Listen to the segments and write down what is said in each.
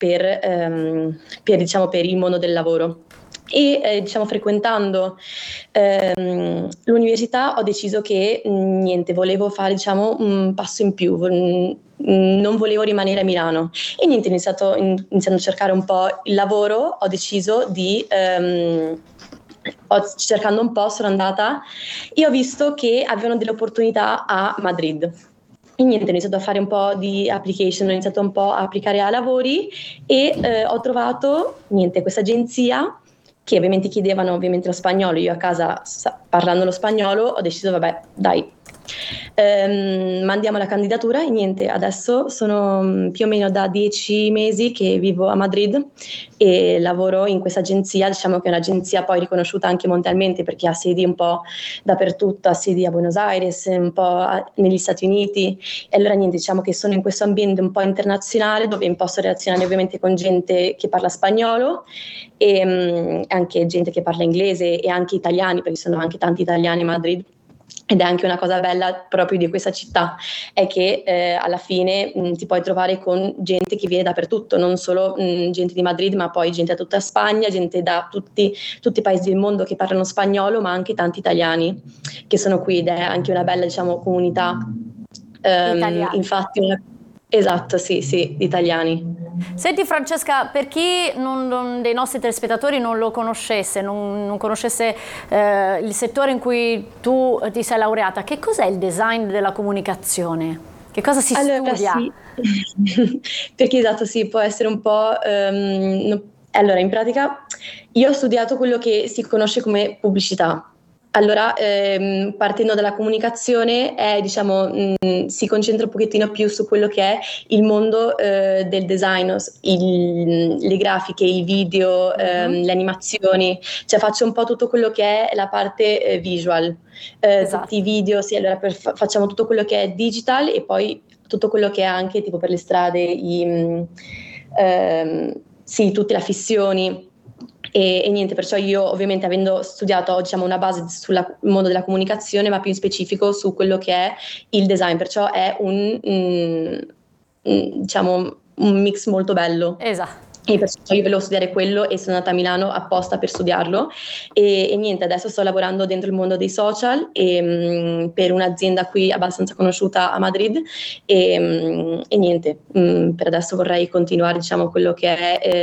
diciamo, per il mondo del lavoro. E diciamo, frequentando l'università ho deciso che niente, volevo fare, diciamo, un passo in più, non volevo rimanere a Milano e niente, iniziando a cercare un po' il lavoro, ho deciso cercando un po', sono andata e ho visto che avevano delle opportunità a Madrid. E niente, ho iniziato a fare un po' di application, ho iniziato un po' a applicare a lavori e ho trovato questa agenzia che ovviamente chiedevano ovviamente lo spagnolo. Io a casa parlando lo spagnolo ho deciso vabbè dai, mandiamo la candidatura e niente, adesso sono più o meno da 10 mesi che vivo a Madrid e lavoro in questa agenzia, diciamo che è un'agenzia poi riconosciuta anche mondialmente perché ha sedi un po' dappertutto, ha sedi a Buenos Aires, un po' negli Stati Uniti e allora niente, diciamo che sono in questo ambiente un po' internazionale dove posso relazionare ovviamente con gente che parla spagnolo e anche gente che parla inglese e anche italiani perché sono anche tanti italiani a Madrid. Ed è anche una cosa bella proprio di questa città, è che alla fine ti puoi trovare con gente che viene dappertutto, non solo gente di Madrid, ma poi gente da tutta Spagna, gente da tutti i paesi del mondo che parlano spagnolo, ma anche tanti italiani che sono qui ed è anche una bella, diciamo, comunità. Italiani. Infatti, esatto, sì, di italiani. Senti Francesca, per chi dei nostri telespettatori non lo conoscesse, non conoscesse il settore in cui tu ti sei laureata, che cos'è il design della comunicazione? Che cosa si studia? Sì. Perché esatto, sì, può essere un po'... allora, in pratica io ho studiato quello che si conosce come pubblicità. Allora, partendo dalla comunicazione, diciamo, si concentra un pochettino più su quello che è il mondo del design, le grafiche, i video, le animazioni, cioè faccio un po' tutto quello che è la parte visual, Esatto. tutti i video, sì, allora facciamo tutto quello che è digital e poi tutto quello che è anche tipo per le strade, sì, tutte le affissioni. E niente, perciò io ovviamente avendo studiato diciamo una base sul mondo della comunicazione ma più in specifico su quello che è il design, perciò è diciamo un mix molto bello. Esatto. E perciò io volevo studiare quello e sono andata a Milano apposta per studiarlo e niente, adesso sto lavorando dentro il mondo dei social per un'azienda qui abbastanza conosciuta a Madrid e niente, per adesso vorrei continuare diciamo quello che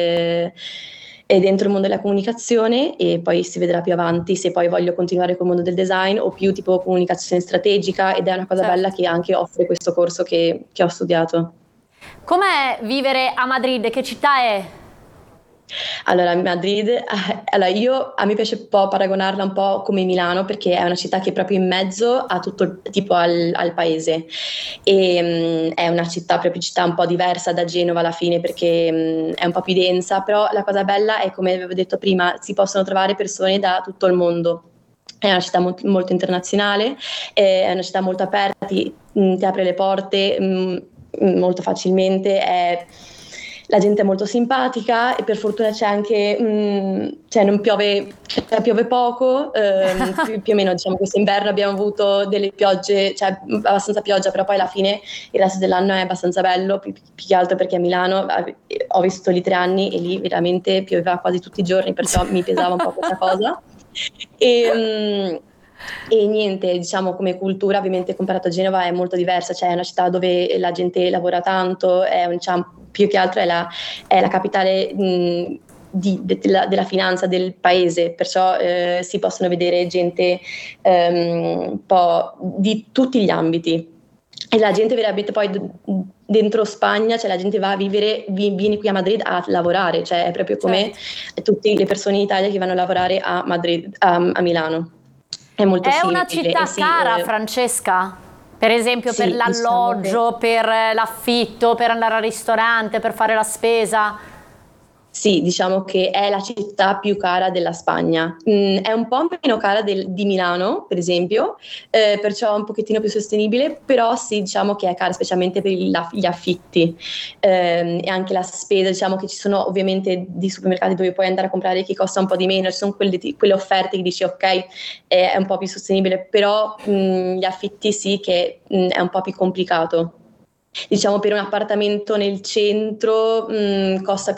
è dentro il mondo della comunicazione e poi si vedrà più avanti se poi voglio continuare col mondo del design o più tipo comunicazione strategica ed è una cosa bella che anche offre questo corso che ho studiato. Com'è vivere a Madrid? Che città è? Allora, Madrid, a me piace un po' paragonarla un po' come Milano perché è una città che è proprio in mezzo a tutto, tipo al paese e è una città un po' diversa da Genova alla fine perché è un po' più densa, però la cosa bella è, come avevo detto prima, si possono trovare persone da tutto il mondo. È una città molto internazionale, è una città molto aperta, ti apre le porte molto facilmente, la gente è molto simpatica e per fortuna c'è anche, cioè non piove, cioè piove poco, più o meno diciamo quest'inverno abbiamo avuto delle piogge, cioè abbastanza pioggia, però poi alla fine il resto dell'anno è abbastanza bello, più che altro perché a Milano ho vissuto lì 3 anni e lì veramente pioveva quasi tutti i giorni, perciò mi pesava un po' questa cosa. E niente, diciamo come cultura ovviamente comparato a Genova è molto diversa, cioè è una città dove la gente lavora tanto, diciamo, più che altro è la capitale della finanza del paese, perciò si possono vedere gente un po' di tutti gli ambiti. E la gente veramente poi dentro Spagna, cioè la gente va a vivere, viene qui a Madrid a lavorare, cioè è proprio come tutte le persone in Italia che vanno a lavorare a Madrid, a Milano. È molto simile. È una città cara, Francesca? Per esempio per l'alloggio, per l'affitto, per andare al ristorante, per fare la spesa? Sì, diciamo che è la città più cara della Spagna. È un po' meno cara di Milano, per esempio, perciò un pochettino più sostenibile, però sì, diciamo che è cara specialmente per gli affitti e anche la spesa, diciamo che ci sono ovviamente dei supermercati dove puoi andare a comprare che costa un po' di meno, ci sono quelle offerte che dici ok, è un po' più sostenibile, però gli affitti sì che è un po' più complicato. diciamo per un appartamento nel centro costa